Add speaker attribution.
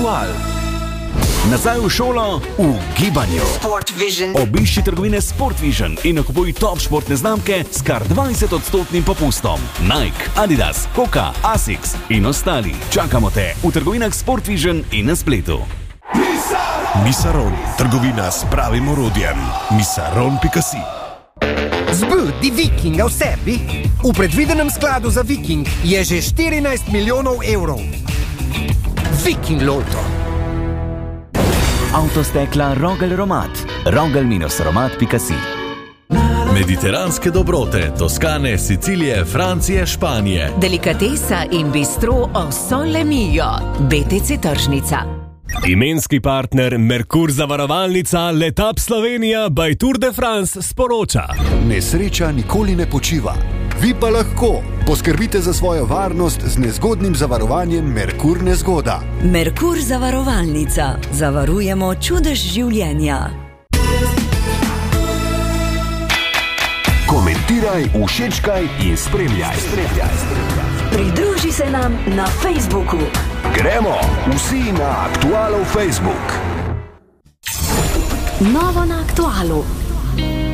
Speaker 1: Nazaj v šolo v gibanju. Obišči trgovine Sportvision in nakupuj top športne znamke s kar 20% popustom. Nike, Adidas, Hoka, Asics in ostali. Čakamo te v trgovinah Sportvision in na spletu.
Speaker 2: Misaron, trgovina s pravim orodjem. Misaron.si.
Speaker 3: Zbudi Vikinga v sebi? V predvidenem skladu za Viking je že 14 milijonov evrov. Viking Lotto.
Speaker 1: Avtostekla Rogel Romat. Rogel-romat.si.
Speaker 4: Mediteranske dobrote, Toskane, Sicilije, Francije, Španije.
Speaker 5: Delikatesa in bistro o Sole Mio. BTC tržnica.
Speaker 6: Imenski partner Merkur zavarovalnica Letap Slovenija by Tour de France sporoča.
Speaker 7: Nesreča nikoli ne počiva. Vi pa lahko poskrbite za svojo varnost z nezgodnim zavarovanjem Merkur Nezgoda.
Speaker 8: Merkur zavarovalnica. Zavarujemo čudež življenja.
Speaker 7: Komentiraj, všečkaj in spremljaj.
Speaker 8: Pridruži se nam na Facebooku.
Speaker 7: Gremo vsi na Aktualov Facebook.
Speaker 5: Novo na Aktualu.